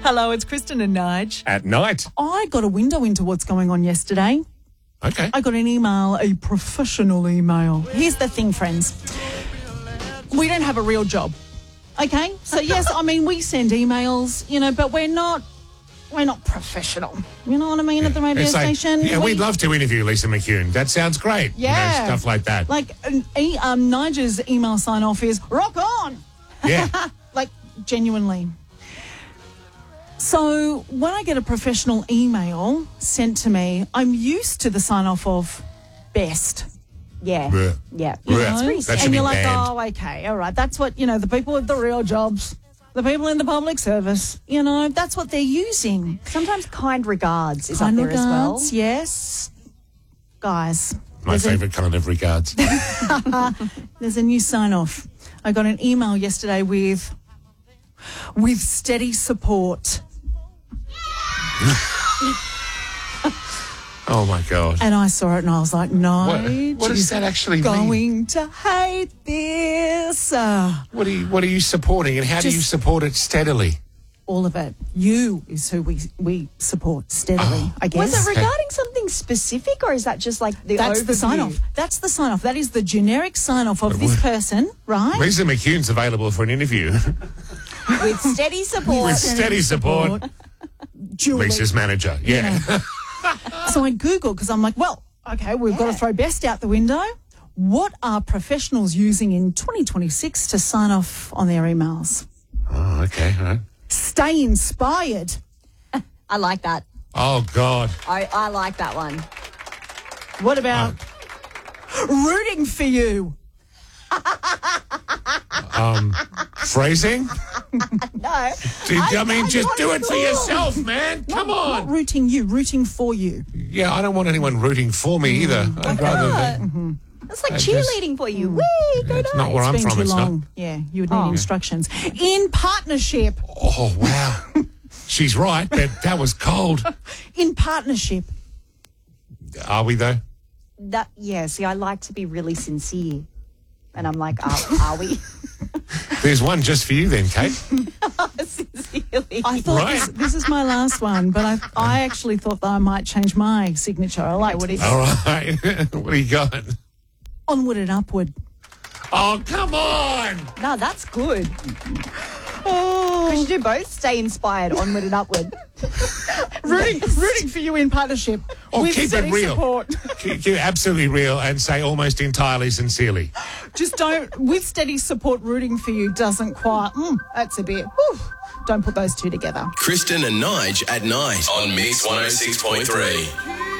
Hello, it's Kristen and Nige. At night. I got a window into what's going on yesterday. Okay. I got an email, a professional email. Here's the thing, friends. We don't have a real job, okay? So, yes, I mean, we send emails, but we're not professional. You know what I mean, at the radio It's like, station? yeah, we'd love to interview Lisa McCune. That sounds great. Yeah. Stuff like that. Like, Nigel's email sign-off is, rock on! Yeah. Like, genuinely. So when I get a professional email sent to me, I'm used to the sign-off of best. Yeah. Blech. Yeah. Blech. It's pretty That should And be you're like, banned. oh, okay, all right. That's what, the people with the real jobs, the people in the public service, that's what they're using. Sometimes kind regards is Kind up there regards, as well. yes. Guys, My favourite kind of regards. there's a new sign-off. I got an email yesterday with steady support. Oh, my God. And I saw it and I was like, no. What does that actually mean? Going to hate this. What are you supporting, and how do you Just- support it steadily? All of it. You is who we support steadily, I guess. Was it regarding something specific, or is that just like the That's the overview? sign-off. That's the sign-off. That is the generic sign-off of this person, right? Lisa McCune's available for an interview. With steady support. With steady support. Julie. Lisa's manager. Yeah. So I Googled because I'm like, well, okay, we've got to throw best out the window. What are professionals using in 2026 to sign off on their emails? Oh, okay. All right. Stay inspired. I like that. Oh, God. I like that one. What about rooting for you? Phrasing? No. I mean, just do it for yourself, man. Come Not on. rooting you, rooting for you. Yeah, I don't want anyone rooting for me either. I'd rather... It's like I just- cheerleading for you. Whee, go It's down. not where I'm It's been from. too It's long. not. Yeah, you would need instructions. In partnership. Oh, wow. She's right, but that was cold. In partnership. Are we, though? See, I like to be really sincere. And I'm like, are we? There's one just for you then, Kate. Sincerely. I thought Right. this is my last one, but I actually thought that I might change my signature. I like what All right. What do you got? onward and upward. Oh, come on. No, that's good. Oh, We should do both. Stay inspired, onward and upward. rooting for you in partnership. Oh, with keep it steady real. Support. Keep it absolutely real and say almost entirely sincerely. Just don't, with steady support, rooting for you doesn't quite, that's a bit, whew, don't put those two together. Kristen and Nige at night on Mix 106.3.